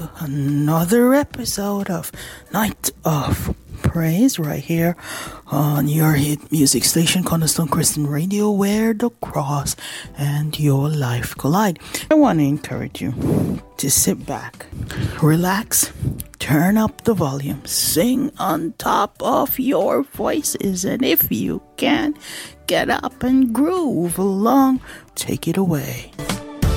to another episode of Night of Praise right here on your hit music station, Cornerstone Christian Radio, where the cross and your life collide. I want to encourage you to sit back, relax, turn up the volume, sing on top of your voices, and if you can, get up and groove along. Take it away.